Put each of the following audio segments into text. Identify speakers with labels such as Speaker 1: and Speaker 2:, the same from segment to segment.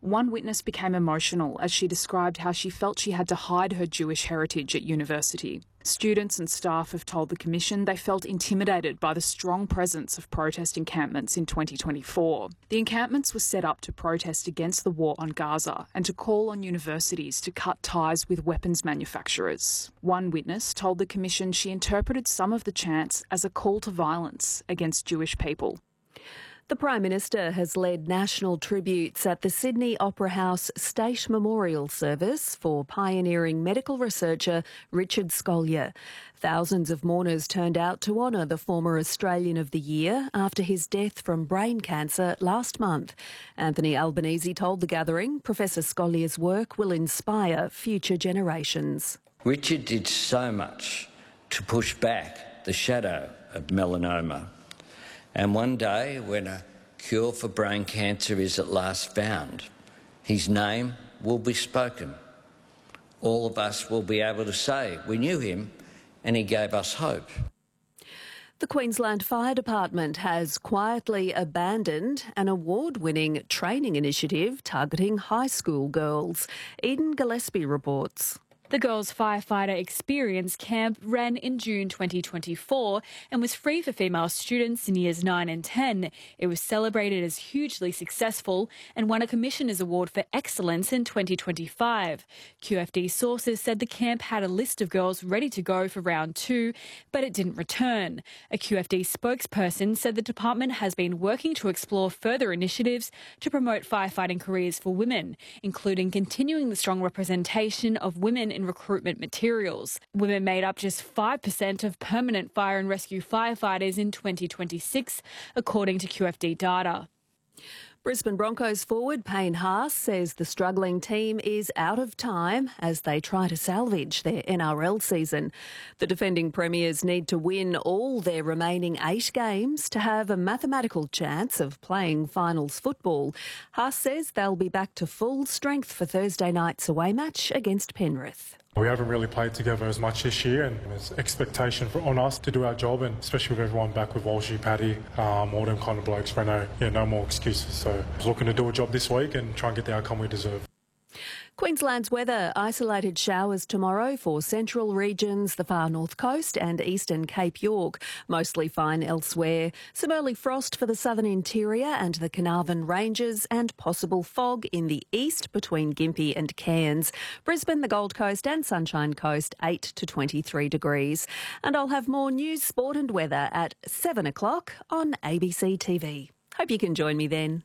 Speaker 1: One witness became emotional as she described how she felt she had to hide her Jewish heritage at university. Students and staff have told the Commission they felt intimidated by the strong presence of protest encampments in 2024. The encampments were set up to protest against the war on Gaza and to call on universities to cut ties with weapons manufacturers. One witness told the Commission she interpreted some of the chants as a call to violence against Jewish people.
Speaker 2: The Prime Minister has led national tributes at the Sydney Opera House State Memorial Service for pioneering medical researcher Richard Scolyer. Thousands of mourners turned out to honour the former Australian of the Year after his death from brain cancer last month. Anthony Albanese told the gathering Professor Scolyer's work will inspire future generations.
Speaker 3: Richard did so much to push back the shadow of melanoma. And one day, when a cure for brain cancer is at last found, his name will be spoken. All of us will be able to say, we knew him and he gave us hope.
Speaker 2: The Queensland Fire Department has quietly abandoned an award-winning training initiative targeting high school girls. Eden Gillespie reports.
Speaker 4: The Girls Firefighter Experience Camp ran in June 2024 and was free for female students in years 9 and 10. It was celebrated as hugely successful and won a Commissioner's Award for Excellence in 2025. QFD sources said the camp had a list of girls ready to go for round 2, but it didn't return. A QFD spokesperson said the department has been working to explore further initiatives to promote firefighting careers for women, including continuing the strong representation of women in recruitment materials. Women made up just 5% of permanent fire and rescue firefighters in 2026, according to QFD data.
Speaker 2: Brisbane Broncos forward Payne Haas says the struggling team is out of time as they try to salvage their NRL season. The defending premiers need to win all their remaining 8 games to have a mathematical chance of playing finals football. Haas says they'll be back to full strength for Thursday night's away match against Penrith.
Speaker 5: We haven't really played together as much this year, and there's expectation on us to do our job, and especially with everyone back with Walshy, Paddy, all them kind of blokes. No more excuses. So I was looking to do a job this week and try and get the outcome we deserve.
Speaker 2: Queensland's weather: isolated showers tomorrow for central regions, the far north coast and eastern Cape York. Mostly fine elsewhere. Some early frost for the southern interior and the Carnarvon Ranges, and possible fog in the east between Gympie and Cairns. Brisbane, the Gold Coast and Sunshine Coast, 8 to 23 degrees. And I'll have more news, sport and weather at 7 o'clock on ABC TV. Hope you can join me then.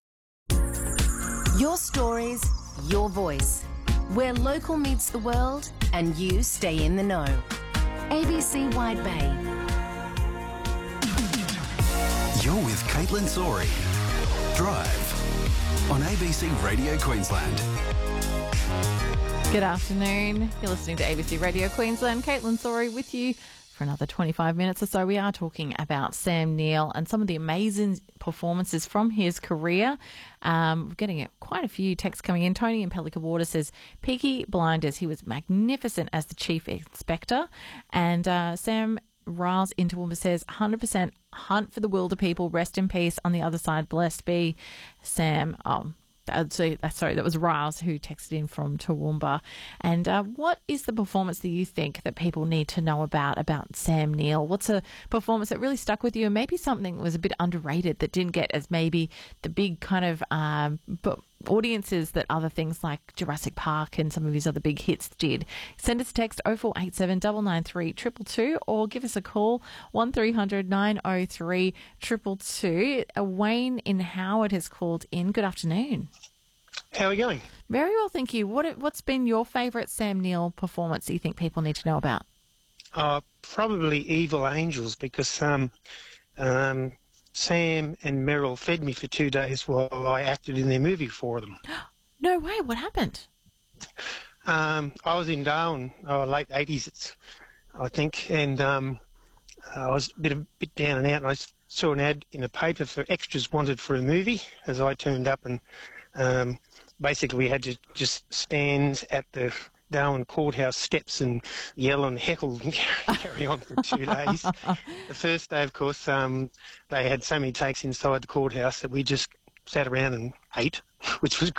Speaker 6: Your stories, your voice. Where local meets the world and you stay in the know. ABC Wide Bay.
Speaker 7: You're with Caitlin Sorey. Drive on ABC Radio Queensland.
Speaker 8: Good afternoon. You're listening to ABC Radio Queensland. Caitlin Sorey with you for another 25 minutes or so. We are talking about Sam Neill and some of the amazing performances from his career. We're getting quite a few texts coming in. Tony in Pelican Water says, Peaky Blinders, he was magnificent as the chief inspector. And Sam Riles in Toowoomba says, 100% Hunt for the Wilder People, rest in peace. On the other side, blessed be Sam. Sorry, that was Riles who texted in from Toowoomba. And what is the performance that you think that people need to know about Sam Neill? What's a performance that really stuck with you, and maybe something that was a bit underrated that didn't get as maybe the big kind of audiences that other things like Jurassic Park and some of his other big hits did? Send us a text 0487 993 222 or give us a call 1300 903 222. Wayne in Howard has called in. Good afternoon.
Speaker 9: How are we going?
Speaker 8: Very well, thank you. What's been your favourite Sam Neill performance that you think people need to know about?
Speaker 9: Probably Evil Angels, because Sam and Meryl fed me for 2 days while I acted in their movie for them.
Speaker 8: No way, what happened?
Speaker 9: I was in Darwin, late 80s, I think, and I was a bit down and out, and I saw an ad in a paper for extras wanted for a movie as I turned up, and basically we had to just stand at the Darwin courthouse steps and yell and heckle and carry on for 2 days. The first day, of course, they had so many takes inside the courthouse that we just sat around and ate, which was